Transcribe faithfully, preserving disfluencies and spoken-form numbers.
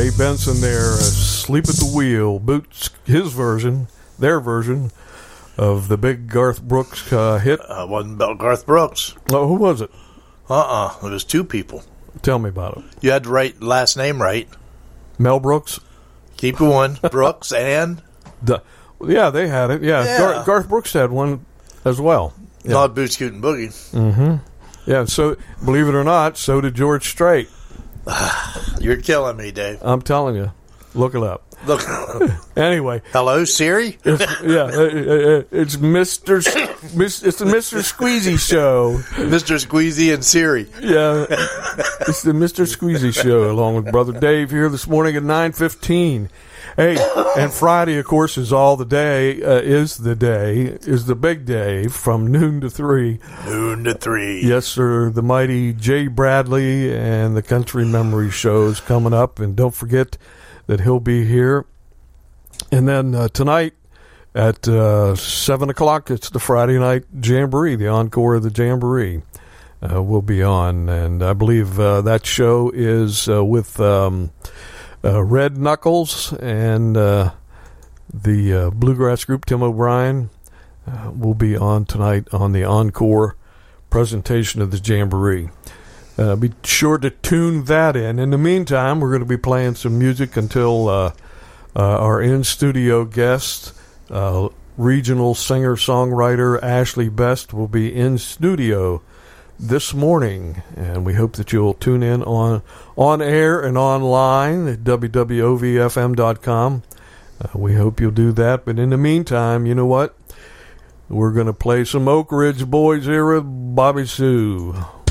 Ray Benson there, Asleep at the Wheel. Boots, his version, their version of the big Garth Brooks uh, hit. Uh, wasn't about Garth Brooks. Oh, who was it? Uh-uh. It was two people. Tell me about it. You had to write last name right. Mel Brooks? Keep going. Brooks and? The, yeah, they had it. Yeah, Yeah. Gar- Garth Brooks had one as well. Yeah. Not Boots, Scoot, and Boogie. Mm-hmm. Yeah, so believe it or not, so did George Strait. You're killing me, Dave. I'm telling you. Look it up. Look. Anyway. Hello, Siri? It's, yeah, uh, uh, it's Mister S- Mis- it's the Mister Squeezy Show. Mister Squeezy and Siri. Yeah, it's the Mister Squeezy Show, along with Brother Dave here this morning at nine fifteen. Hey, and Friday, of course, is all the day, uh, is the day, is the big day from noon to three. Noon to three. Yes, sir. The mighty Jay Bradley and the Country Memory Show's coming up, and don't forget that he'll be here. And then uh, tonight at uh, seven o'clock, it's the Friday night Jamboree, the encore of the Jamboree uh, will be on. And I believe uh, that show is uh, with um, uh, Red Knuckles and uh, the uh, bluegrass group Tim O'Brien uh, will be on tonight on the encore presentation of the Jamboree. Uh, be sure to tune that in. In the meantime, we're going to be playing some music until uh, uh, our in-studio guest, uh, regional singer-songwriter Ashley Best, will be in studio this morning. And we hope that you'll tune in on on air and online at w w o v f m dot com. Uh, we hope you'll do that. But in the meantime, you know what? We're going to play some Oak Ridge Boys here with Bobby Sue.